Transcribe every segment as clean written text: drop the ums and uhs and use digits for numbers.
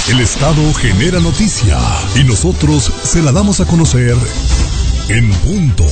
El Estado genera noticia y nosotros se la damos a conocer en punto.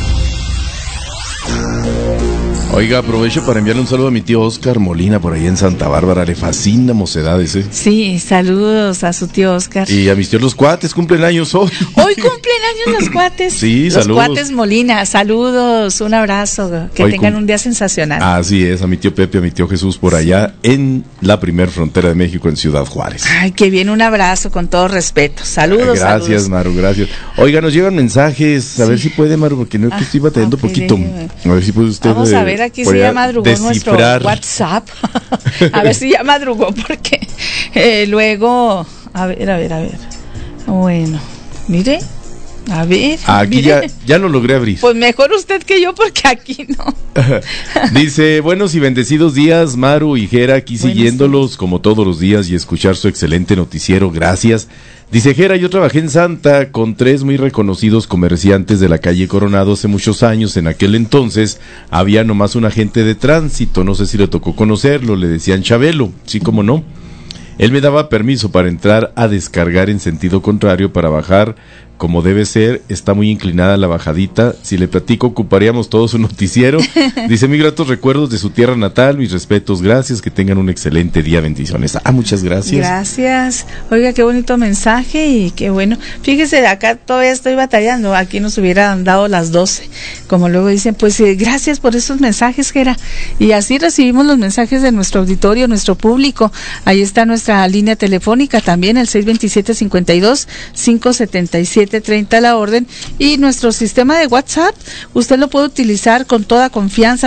Oiga, aprovecho para enviarle un saludo a mi tío Oscar Molina por ahí en Santa Bárbara. Le fascina Mocedades, ¿eh? Sí, saludos a su tío Oscar. Y a mis tíos los cuates, cumplen años hoy. Hoy cumplen años los cuates. Sí, los saludos. Los cuates Molina, saludos, un abrazo, que hoy tengan un día sensacional. Así es, a mi tío Pepe, a mi tío Jesús por allá en la primer frontera de México, en Ciudad Juárez. Ay, qué bien, un abrazo con todo respeto. Saludos. Gracias, saludos. Maru, gracias. Oiga, nos llegan mensajes, a ver si puede, Maru, porque no estoy batallando poquito. A ver si puede usted. Vamos a ver, aquí se ya madrugó nuestro WhatsApp. A ver si ya madrugó, porque luego, a ver. Bueno, mire. A ver. Aquí ya lo logré abrir. Pues mejor usted que yo, porque aquí no. Dice, buenos y bendecidos días, Maru y Jera, aquí siguiéndolos como todos los días y escuchar su excelente noticiero, gracias. Dice Jera, yo trabajé en Santa con 3 muy reconocidos comerciantes de la calle Coronado hace muchos años. En aquel entonces había nomás un agente de tránsito, no sé si le tocó conocerlo, le decían Chabelo, sí como no. Él me daba permiso para entrar a descargar en sentido contrario para bajar como debe ser, está muy inclinada la bajadita, si le platico ocuparíamos todo su noticiero. Dice, muy gratos recuerdos de su tierra natal, mis respetos, gracias, que tengan un excelente día, bendiciones. Muchas gracias. Gracias, oiga, qué bonito mensaje y qué bueno. Fíjese, de acá todavía estoy batallando, aquí nos hubieran dado las 12, como luego dicen, pues gracias por esos mensajes, Jera, y así recibimos los mensajes de nuestro auditorio, nuestro público. Ahí está nuestra línea telefónica también, el 627-52-577-30 la orden, y nuestro sistema de WhatsApp, usted lo puede utilizar con toda confianza,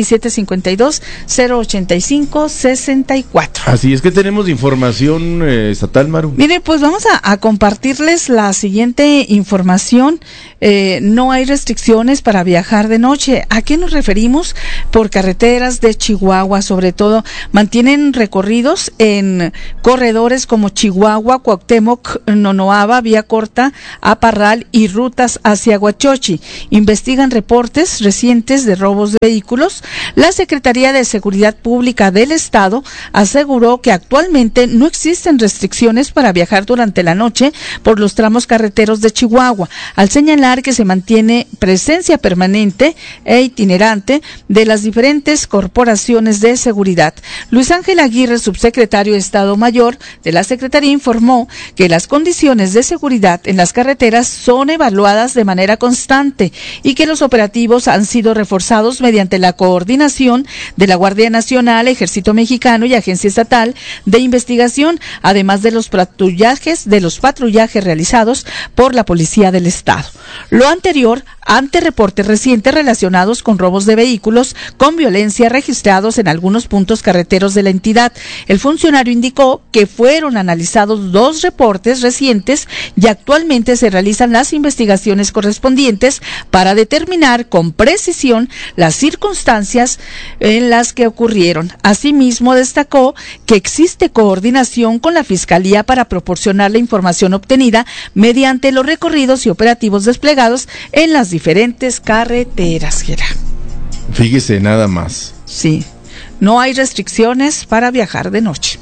627-52-085-64. Así es que tenemos información estatal, Maru. Mire, pues vamos a compartirles la siguiente información. No hay restricciones para viajar de noche. ¿A qué nos referimos? Por carreteras de Chihuahua, sobre todo, mantienen recorridos en corredores como Chihuahua, Cuauhtémoc, Nonoaba, Vía Corta, a Parral y rutas hacia Huachochi. Investigan reportes recientes de robos de vehículos. La Secretaría de Seguridad Pública del Estado aseguró que actualmente no existen restricciones para viajar durante la noche por los tramos carreteros de Chihuahua, al señalar que se mantiene presencia permanente e itinerante de las diferentes corporaciones de seguridad. Luis Ángel Aguirre, subsecretario de Estado Mayor de la Secretaría, informó que las condiciones de seguridad en las carreteras son evaluadas de manera constante y que los operativos han sido reforzados mediante la coordinación de la Guardia Nacional, Ejército Mexicano y Agencia Estatal de Investigación, además de los patrullajes realizados por la Policía del Estado. Lo anterior ante reportes recientes relacionados con robos de vehículos con violencia registrados en algunos puntos carreteros de la entidad. El funcionario indicó que fueron analizados 2 reportes recientes y actualmente se realizan las investigaciones correspondientes para determinar con precisión las circunstancias en las que ocurrieron. Asimismo, destacó que existe coordinación con la Fiscalía para proporcionar la información obtenida mediante los recorridos y operativos desplegados en las diferentes carreteras, Gerardo. Fíjese nada más. Sí, no hay restricciones para viajar de noche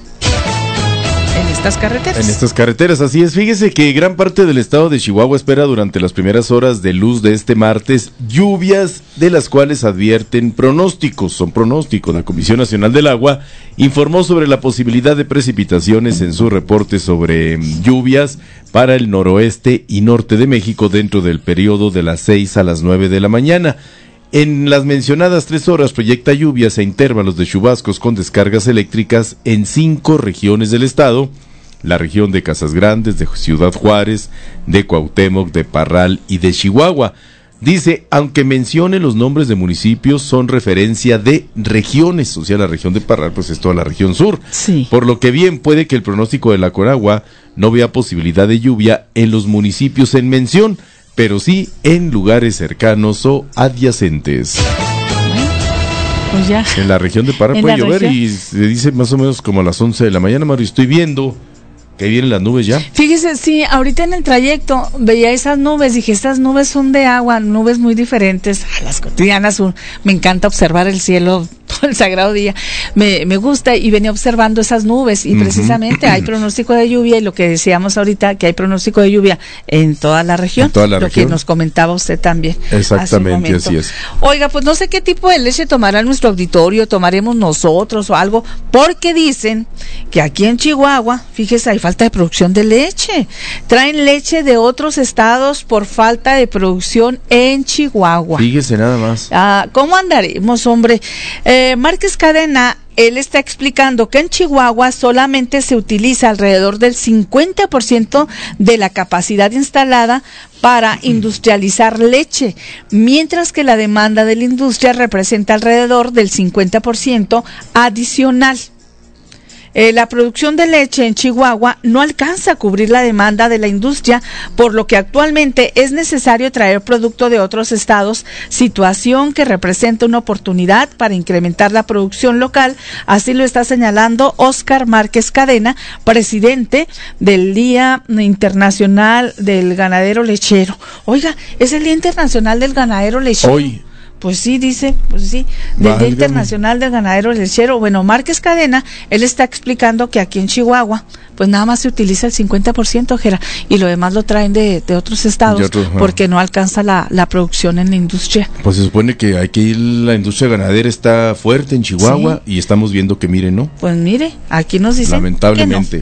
en estas carreteras. En estas carreteras, así es. Fíjese que gran parte del estado de Chihuahua espera durante las primeras horas de luz de este martes lluvias, de las cuales advierten pronósticos. Son pronósticos. La Comisión Nacional del Agua informó sobre la posibilidad de precipitaciones en su reporte sobre lluvias para el noroeste y norte de México dentro del periodo de las 6 a las 9 de la mañana. En las mencionadas 3 horas proyecta lluvias a intervalos de chubascos con descargas eléctricas en 5 regiones del estado: la región de Casas Grandes, de Ciudad Juárez, de Cuauhtémoc, de Parral y de Chihuahua. Dice, aunque mencione los nombres de municipios, son referencia de regiones, o sea, la región de Parral pues es toda la región sur. Sí. Por lo que bien puede que el pronóstico de la Conagua no vea posibilidad de lluvia en los municipios en mención, pero sí en lugares cercanos o adyacentes. Pues ya. En la región de Parral puede llover y se dice más o menos como a las 11 de la mañana, Mario, estoy viendo que ahí vienen las nubes ya. Fíjese, sí, ahorita en el trayecto veía esas nubes, dije, estas nubes son de agua, nubes muy diferentes a las cotidianas. Me encanta observar el cielo todo el sagrado día, me gusta, y venía observando esas nubes, y precisamente hay pronóstico de lluvia, y lo que decíamos ahorita, que hay pronóstico de lluvia en toda la región, en toda la región, que nos comentaba usted también. Exactamente, así es. Oiga, pues no sé qué tipo de leche tomará nuestro auditorio, tomaremos nosotros o algo, porque dicen que aquí en Chihuahua, fíjese, hay falta de producción de leche. Traen leche de otros estados por falta de producción en Chihuahua. Fíjese nada más. ¿Cómo andaremos, hombre? Márquez Cadena, él está explicando que en Chihuahua solamente se utiliza alrededor del 50% de la capacidad instalada para industrializar leche, mientras que la demanda de la industria representa alrededor del 50% adicional. La producción de leche en Chihuahua no alcanza a cubrir la demanda de la industria, por lo que actualmente es necesario traer producto de otros estados, situación que representa una oportunidad para incrementar la producción local. Así lo está señalando Óscar Márquez Cadena, presidente del Día Internacional del Ganadero Lechero. Oiga, es el Día Internacional del Ganadero Lechero. Hoy. Pues sí, dice, del Día Internacional del Ganadero Lechero. Bueno, Márquez Cadena, él está explicando que aquí en Chihuahua, pues nada más se utiliza el 50%, Jera, y lo demás lo traen de otros estados, porque no alcanza la producción en la industria. Pues se supone que hay que ir, la industria ganadera está fuerte en Chihuahua, sí, y estamos viendo que mire, ¿no? Pues mire, aquí nos dicen lamentablemente.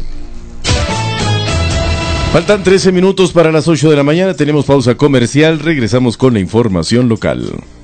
Faltan 13 minutos para las 8 de la mañana, tenemos pausa comercial, regresamos con la información local.